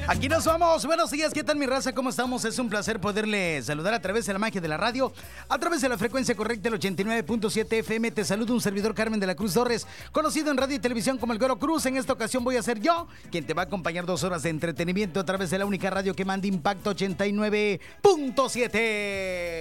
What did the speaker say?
Aquí nos vamos. Buenos días, ¿qué tal mi raza? ¿Cómo estamos? Es un placer poderle saludar a través de la magia de la radio, a través de la frecuencia correcta, el 89.7 FM. Te saludo un servidor, Carmen de la Cruz Torres, conocido en radio y televisión como el Güero Cruz. En esta ocasión voy a ser yo quien te va a acompañar 2 horas de entretenimiento a través de la única radio que manda Impacto 89.7.